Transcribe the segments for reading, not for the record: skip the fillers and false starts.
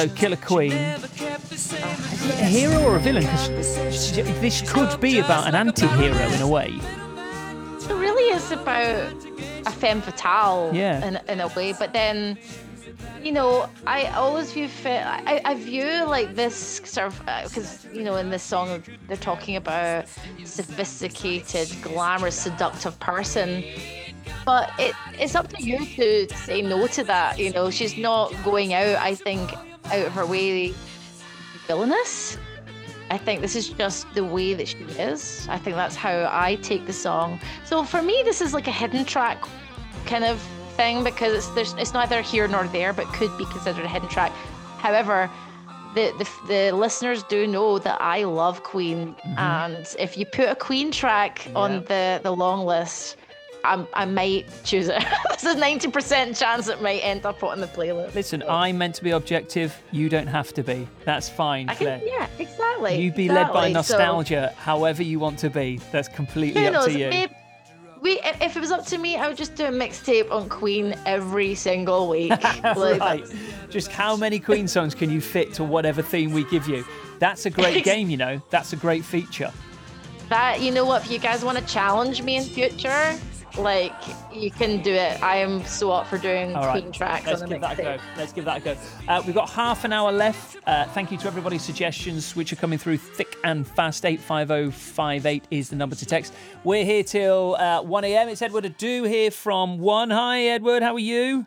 Killer Queen. Is it a hero or a villain? Because this could be about an anti-hero in a way. It really is about a femme fatale in a way, but then, you know, I always view I view like this sort of, because, you know, in this song they're talking about sophisticated, glamorous, seductive person. But it's up to you to say no to that. You know, she's not going out, I think, out of her way to be villainous. I think this is just the way that she is. I think that's how I take the song. So for me, this is like a hidden track kind of thing, because it's neither here nor there, but could be considered a hidden track. However, the listeners do know that I love Queen, and if you put a Queen track on the long list, I might choose it. There's a 90% chance it might end up on the playlist. Listen, I'm meant to be objective. You don't have to be. That's fine, Claire. Yeah, exactly. You be led by nostalgia, however you want to be. That's completely up to you. If it was up to me, I would just do a mixtape on Queen every single week. Right. Just how many Queen songs can you fit to whatever theme we give you? That's a great game, you know. That's a great feature. That, you know what, if you guys want to challenge me in future, like, you can do it. I am so up for doing Queen tracks on the mixtape. Let's give that a go. We've got half an hour left. Thank you to everybody's suggestions, which are coming through thick and fast. 85058 is the number to text. We're here till 1 a.m. It's Edward Adu here from 1. Hi, Edward. How are you?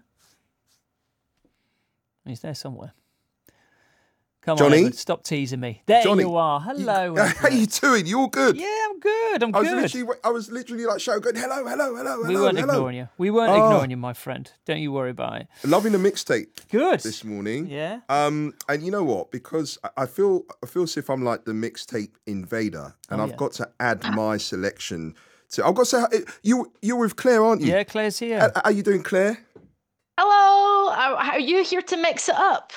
He's there somewhere. Come Johnny? on, Edward, stop teasing me. There Johnny, you are. Hello. How you doing? You all good? Yeah, I'm good. I was literally like shouting, going, hello. We weren't ignoring you. We weren't ignoring you, my friend. Don't you worry about it. Loving the mixtape. Good. This morning. Yeah. And you know what? Because I feel as if I'm like the mixtape invader, and I've got to add my selection to. I've got to say, you're with Claire, aren't you? Yeah, Claire's here. How you doing, Claire? Hello. Are you here to mix it up?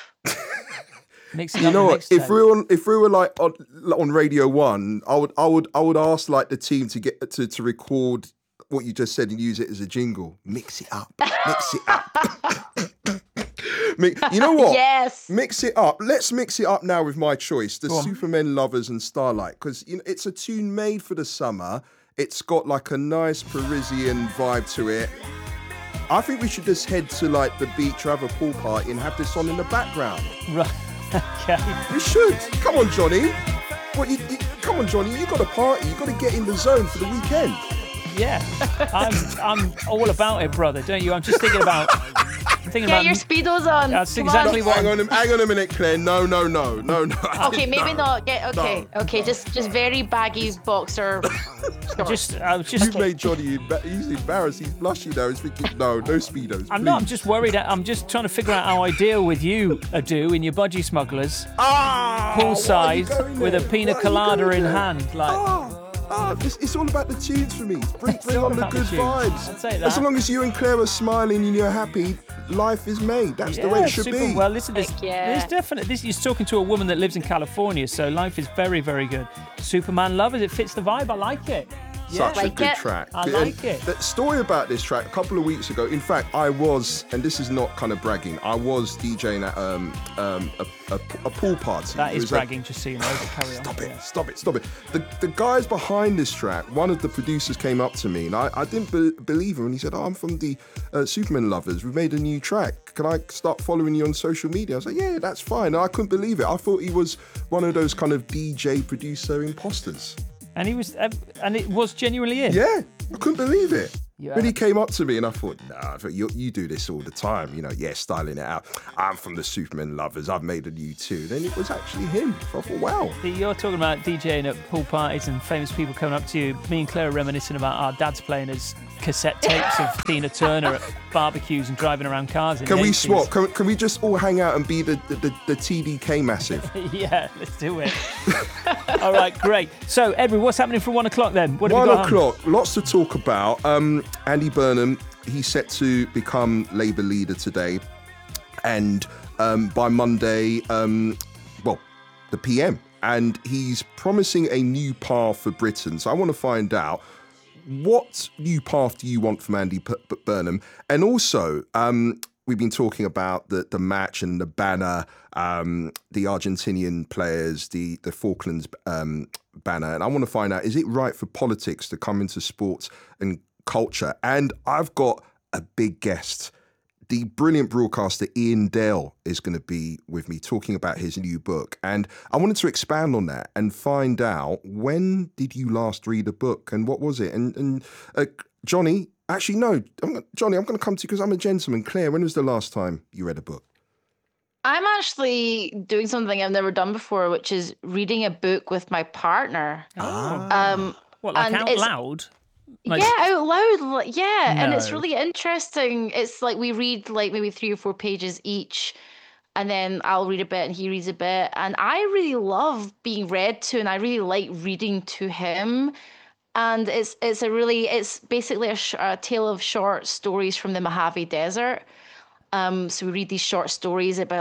You know what? If we were like on Radio 1, I would ask like the team to get to record what you just said and use it as a jingle. Mix it up. Mix it up. You know what? Yes. Mix it up. Let's mix it up now with my choice, the Supermen Lovers and Starlight, because it's a tune made for the summer. It's got like a nice Parisian vibe to it. I think we should just head to like the beach or have a pool party and have this on in the background. Right. Okay. We should. Come on, Johnny. Come on, Johnny. You got a party. You got to get in the zone for the weekend. Yeah, I'm all about it, brother. Don't you? I'm just thinking about. Get your Speedos on. That's exactly what. Hang on a minute, Claire. No. Okay, maybe not. Okay. Just very baggy boxer. You made Johnny. He's embarrassed. He's blushing now. He's thinking, no Speedos. I'm not. I'm just worried. I'm just trying to figure out how I deal with you, Adu, in your budgie smugglers. Poolside with a pina colada in hand, like. It's all about the tunes for me. Bring on the good vibes. I'd say that. As long as you and Claire are smiling and you're happy, life is made. That's the way it should be. Well, listen, there's definitely. You're talking to a woman that lives in California, so life is very, very good. Superman Lovers, it fits the vibe. I like it. Such a good track. I like it. The story about this track, a couple of weeks ago, in fact, I was, and this is not kind of bragging, I was DJing at a pool party. That is bragging, just so you know. Carry on. Stop it. The guys behind this track, one of the producers came up to me, and I didn't believe him, and he said, I'm from the Superman Lovers. We've made a new track. Can I start following you on social media? I was like, yeah, that's fine. And I couldn't believe it. I thought he was one of those kind of DJ producer imposters. And he was, and it was genuinely it. Yeah, I couldn't believe it. Yeah. When he came up to me and I thought, you do this all the time, styling it out. I'm from the Superman Lovers. I've made a new tune. Then it was actually him. I thought, wow. You're talking about DJing at pool parties and famous people coming up to you. Me and Claire are reminiscing about our dads playing us cassette tapes of Tina Turner at barbecues and driving around cars. Can we swap? Can we just all hang out and be the TDK massive? Yeah, let's do it. All right, great. So, Edward, what's happening for 1 o'clock then? What have 1 o'clock, lots to talk about. Andy Burnham, he's set to become Labour leader today. And by Monday, the PM. And he's promising a new path for Britain. So I want to find out, what new path do you want from Andy Burnham? And also, we've been talking about the match and the banner, the Argentinian players, the Falklands banner. And I want to find out, is it right for politics to come into sports and culture? And I've got a big guest. The brilliant broadcaster Ian Dale is going to be with me talking about his new book. And I wanted to expand on that and find out, when did you last read a book and what was it? And Johnny, actually, no, Johnny, I'm going to come to you because I'm a gentleman. Claire, when was the last time you read a book? I'm actually doing something I've never done before, which is reading a book with my partner. Oh. What, like out loud? Like, yeah, out loud. Yeah, no. And it's really interesting. It's like we read like maybe 3 or 4 pages each, and then I'll read a bit and he reads a bit. And I really love being read to, and I really like reading to him. And it's basically a tale of short stories from the Mojave Desert. So we read these short stories about